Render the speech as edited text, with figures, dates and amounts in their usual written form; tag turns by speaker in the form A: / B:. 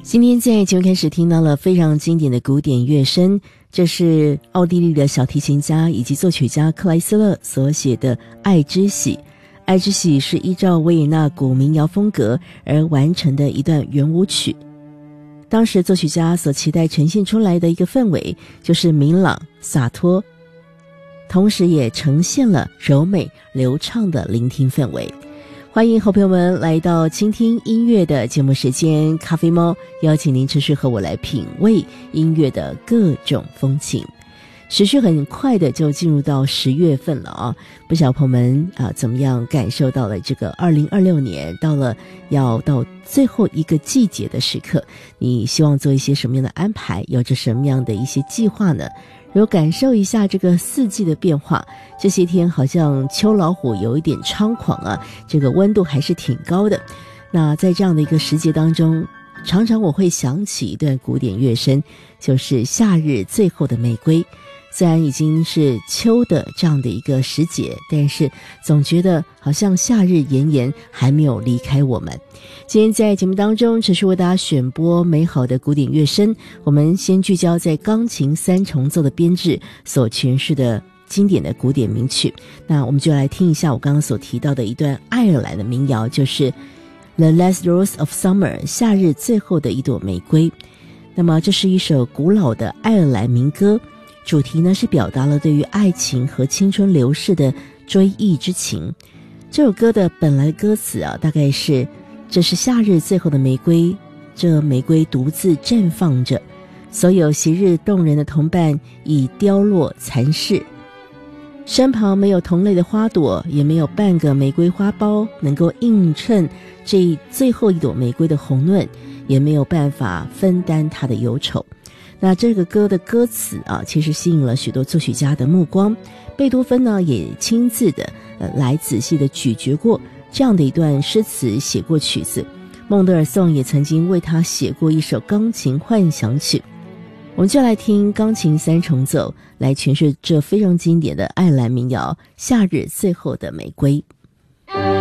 A: 今天在节目开始听到了非常经典的古典乐声，这是奥地利的小提琴家以及作曲家克莱斯勒所写的《爱之喜》。《爱之喜》是依照维也纳古民谣风格而完成的一段圆舞曲。当时作曲家所期待呈现出来的一个氛围就是明朗洒脱，同时也呈现了柔美流畅的聆听氛围。欢迎好朋友们来到倾听音乐的节目时间，咖啡猫邀请您持续和我来品味音乐的各种风情。时序很快的就进入到10月份了啊，不晓得朋友们怎么样感受到了这个2026年要到最后一个季节的时刻，你希望做一些什么样的安排，有着什么样的一些计划呢？如果感受一下这个四季的变化，这些天好像秋老虎有一点猖狂啊，这个温度还是挺高的。那在这样的一个时节当中，常常我会想起一段古典乐声，就是夏日最后的玫瑰。虽然已经是秋的这样的一个时节，但是总觉得好像夏日炎炎还没有离开我们。今天在节目当中持续为大家选播美好的古典乐声，我们先聚焦在钢琴三重奏的编制所诠释的经典的古典名曲。那我们就来听一下我刚刚所提到的一段爱尔兰的民谣，就是 The Last Rose of Summer 夏日最后的一朵玫瑰。那么这是一首古老的爱尔兰民歌，主题呢是表达了对于爱情和青春流逝的追忆之情。这首歌的本来歌词大概是：这是夏日最后的玫瑰，这玫瑰独自绽放着，所有昔日动人的同伴已凋落残逝，身旁没有同类的花朵，也没有半个玫瑰花苞能够映衬这最后一朵玫瑰的红润，也没有办法分担它的忧愁。那这个歌的歌词其实吸引了许多作曲家的目光。贝多芬呢也亲自的来仔细的咀嚼过这样的一段诗词，写过曲子。孟德尔颂也曾经为他写过一首钢琴幻想曲。我们就来听钢琴三重奏来诠释这非常经典的爱尔兰民谣《夏日最后的玫瑰》。